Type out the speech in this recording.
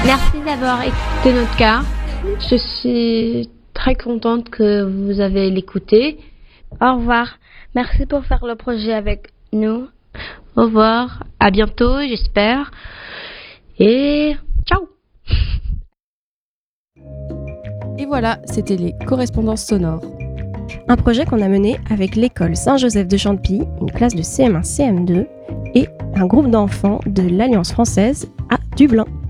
Merci d'avoir écouté notre cas. Je suis très contente que vous avez l'écouté. Au revoir. Merci pour faire le projet avec nous. Au revoir. À bientôt, j'espère. Et ciao. Et voilà, c'était les correspondances sonores. Un projet qu'on a mené avec l'école Saint-Joseph de Champy, une classe de CM1-CM2 et un groupe d'enfants de l'Alliance française à Dublin.